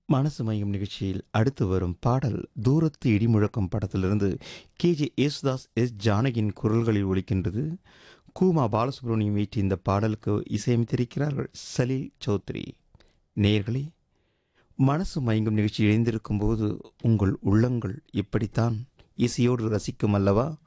மனசு மயம் நிகழ்ச்சியில் அடுத்து வரும் பாடல் தூரத்து இடிமுழக்கம் படத்திலிருந்து கேஜே யேசுதாஸ் எஸ் ஜானகியின் குரல்களில் ஒலிக்கின்றது. கூமா பாலசுப்ரமணியம் வீட்டு இந்த பாடலுக்கு இசையமைத்திருக்கிறார்கள் சலீல் சௌத்ரி. நேயர்களே, மனசு மயங்கும் நிகழ்ச்சி இணைந்திருக்கும் போது உங்கள் உள்ளங்கள் இப்படித்தான் இசையோடு ரசிக்கும் அல்லவா?